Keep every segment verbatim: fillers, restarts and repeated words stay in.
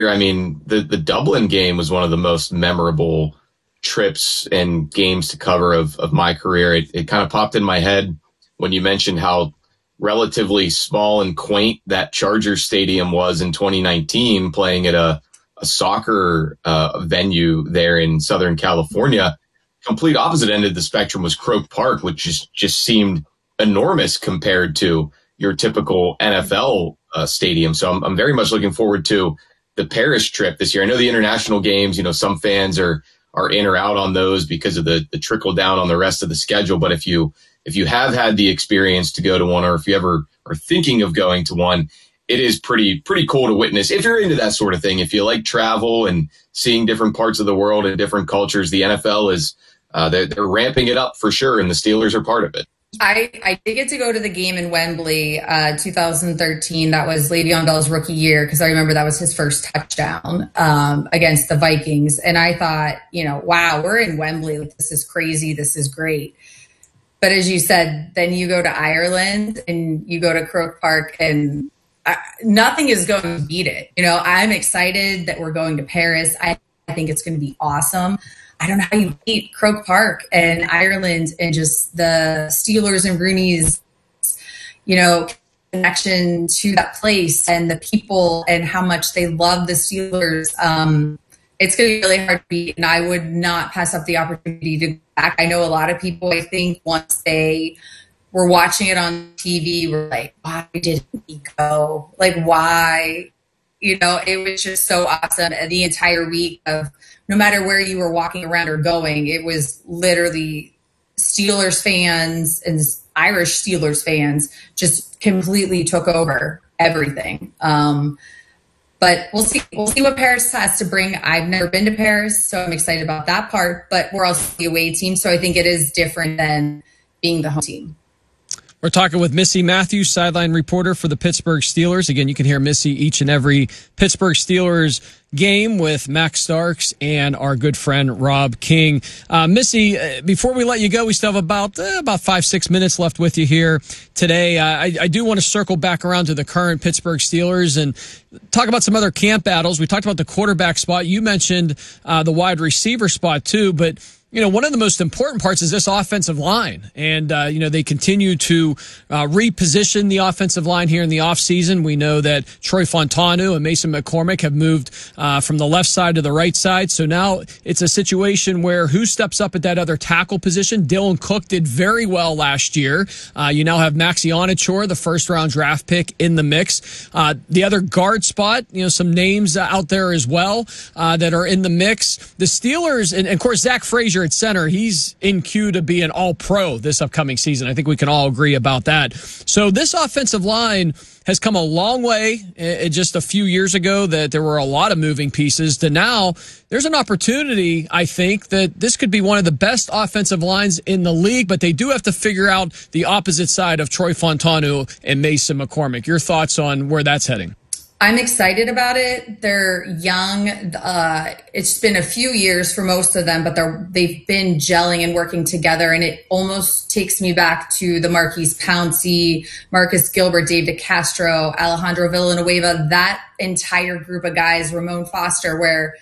I mean, the, the Dublin game was one of the most memorable trips and games to cover of, of my career. It, it kind of popped in my head when you mentioned how relatively small and quaint that Chargers Stadium was in twenty nineteen, playing at a, a soccer uh, venue there in Southern California. Complete opposite end of the spectrum was Croke Park, which just, just seemed enormous compared to your typical N F L uh, stadium. So I'm, I'm very much looking forward to the Paris trip this year. I know the international games, you know, some fans are are in or out on those because of the, the trickle down on the rest of the schedule. But if you if you have had the experience to go to one, or if you ever are thinking of going to one, it is pretty pretty cool to witness. If you're into that sort of thing, if you like travel and seeing different parts of the world and different cultures, the N F L is uh, they're, they're ramping it up for sure, and the Steelers are part of it. I, I did get to go to the game in Wembley, uh, two thousand thirteen. That was Le'Veon Bell's rookie year, because I remember that was his first touchdown um, against the Vikings. And I thought, you know, wow, we're in Wembley. Like, this is crazy. This is great. But as you said, then you go to Ireland and you go to Croke Park, and I, nothing is going to beat it. You know, I'm excited that we're going to Paris. I, I think it's going to be awesome. I don't know how you beat Croke Park and Ireland, and just the Steelers and Rooney's, you know, connection to that place and the people and how much they love the Steelers. Um, it's going to be really hard to beat, and I would not pass up the opportunity to go back. I know a lot of people, I think, once they were watching it on T V, were like, why didn't we go? Like, why? You know, it was just so awesome. And the entire week of, no matter where you were walking around or going, it was literally Steelers fans and Irish Steelers fans just completely took over everything. Um, but we'll see. We'll see what Paris has to bring. I've never been to Paris, so I'm excited about that part. But we're also the away team, so I think it is different than being the home team. We're talking with Missy Matthews, sideline reporter for the Pittsburgh Steelers. Again, you can hear Missy each and every Pittsburgh Steelers game with Max Starks and our good friend Rob King. Uh, Missy, uh, before we let you go, we still have about uh, about five, six minutes left with you here today. Uh, I, I do want to circle back around to the current Pittsburgh Steelers and talk about some other camp battles. We talked about the quarterback spot. You mentioned uh, the wide receiver spot too, but you know, one of the most important parts is this offensive line. And, uh, you know, they continue to uh, reposition the offensive line here in the offseason. We know that Troy Fontanu and Mason McCormick have moved uh, from the left side to the right side. So now it's a situation where who steps up at that other tackle position? Dylan Cook did very well last year. Uh, you now have Maxi Onachor, the first-round draft pick, in the mix. Uh, the other guard spot, you know, some names out there as well uh, that are in the mix. The Steelers, and, and of course, Zach Frazier at center, he's in queue to be an all-pro this upcoming season. I think we can all agree about that. So this offensive line has come a long way. It, just a few years ago that there were a lot of moving pieces to now there's an opportunity, I think, that this could be one of the best offensive lines in the league, but they do have to figure out the opposite side of Troy Fontanu and Mason McCormick. Your thoughts on where that's heading? I'm excited about it. They're young. Uh, it's been a few years for most of them, but they're, they've been gelling and working together. And it almost takes me back to the Marquise Pouncey, Marcus Gilbert, David Castro, Alejandro Villanueva, that entire group of guys, Ramon Foster, where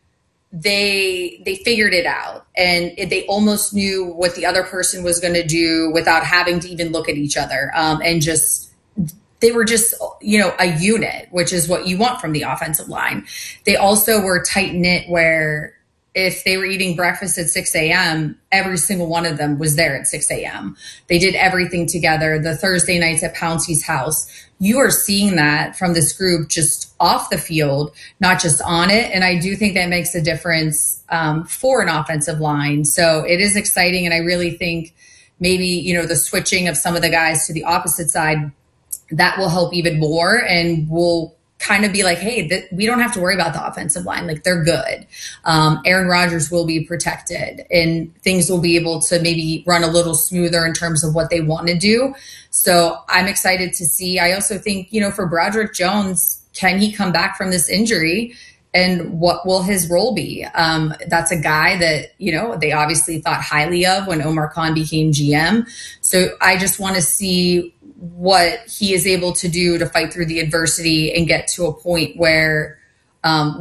they they figured it out, and it, they almost knew what the other person was going to do without having to even look at each other, um, and just they were just, you know, a unit, which is what you want from the offensive line. They also were tight knit, where if they were eating breakfast at six a.m., every single one of them was there at six a.m. They did everything together. The Thursday nights at Pouncey's house, you are seeing that from this group just off the field, not just on it. And I do think that makes a difference um, for an offensive line. So it is exciting. And I really think maybe, you know, the switching of some of the guys to the opposite side, that will help even more, and will kind of be like, hey, th- we don't have to worry about the offensive line. Like, they're good. Um, Aaron Rodgers will be protected, and things will be able to maybe run a little smoother in terms of what they want to do. So I'm excited to see. I also think, you know, for Broderick Jones, can he come back from this injury? And what will his role be? Um, that's a guy that, you know, they obviously thought highly of when Omar Khan became G M. So I just want to see what he is able to do to fight through the adversity and get to a point where Um,